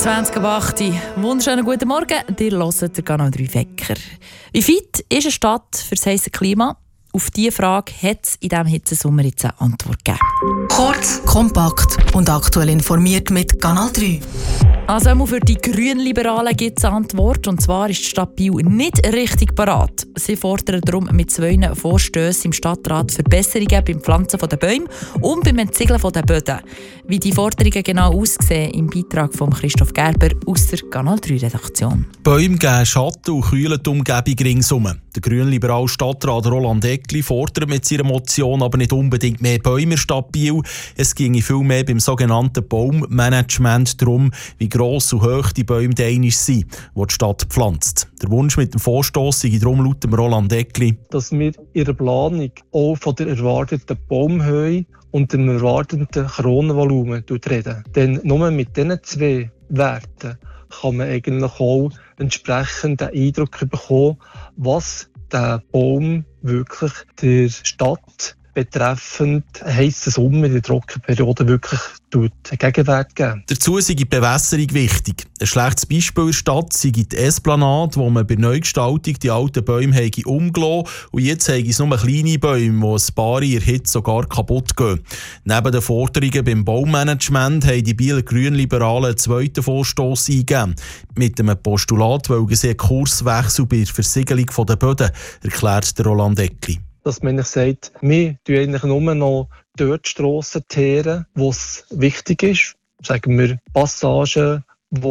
20:08. Wunderschönen guten Morgen, ihr hört den Kanal 3 Wecker. Wie fit ist eine Stadt für das heisse Klima? Auf diese Frage hat es in diesem Hitzesommer jetzt eine Antwort gegeben. Kurz, kompakt und aktuell informiert mit Kanal 3. Also auch für die Grünliberalen gibt es eine Antwort. Und zwar ist die Stadt Biel nicht richtig parat. Sie fordern darum mit 2 Vorstössen im Stadtrat Verbesserungen beim Pflanzen der Bäume und beim Entsiegeln der Böden. Wie die Forderungen genau aussehen, im Beitrag von Christoph Gerber aus der Kanal 3 Redaktion. Bäume geben Schatten und kühlen die Umgebung ringsum. Der grünliberale Stadtrat Roland Eckli fordert mit seiner Motion aber nicht unbedingt mehr Bäume in der Stadt Biel. Es ginge vielmehr beim sogenannten Baummanagement darum, wie gross und hoch die Bäume einmal sind, die die Stadt pflanzt. Der Wunsch mit dem Vorstoss sei darum laut dem Roland Eckli, dass wir in der Planung auch von der erwarteten Baumhöhe und dem erwarteten Kronenvolumen reden. Denn nur mit diesen 2 Werten kann man eigentlich auch entsprechend den Eindruck bekommen, was der Baum wirklich der Stadt betreffend heissen Sommer in der Trockenperiode wirklich Gegenwert geben. Dazu sei die Bewässerung wichtig. Ein schlechtes Beispiel in der Stadt sei die Esplanade, wo man bei Neugestaltung die alten Bäume umgelassen und jetzt habe es nur kleine Bäume, die ein paar in der Hitze sogar kaputt gehen. Neben den Forderungen beim Baumanagement haben die Bieler Grünliberalen einen zweiten Vorstoss eingegeben. Mit einem Postulat wollen sie einen Kurswechsel bei der Versiegelung der Böden, erklärt der Roland Eckli. Dass man sagt, wir teeren eigentlich nur noch dort Strassen teeren, wo es wichtig ist. Sagen wir Passagen,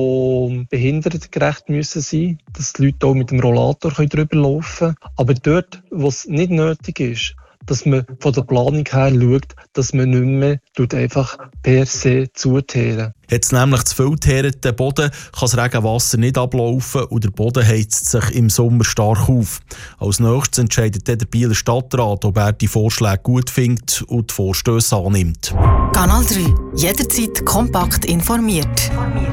die behindertengerecht müssen sein, dass die Leute auch mit dem Rollator drüber laufen können. Aber dort, wo es nicht nötig ist, dass man von der Planung her schaut, dass man nicht mehr einfach per se zuteeren. Hat es nämlich zu viel geteerten Boden, kann das Regenwasser nicht ablaufen und der Boden heizt sich im Sommer stark auf. Als nächstes entscheidet der Bieler Stadtrat, ob er die Vorschläge gut findet und die Vorstösse annimmt. Kanal 3. Jederzeit kompakt informiert.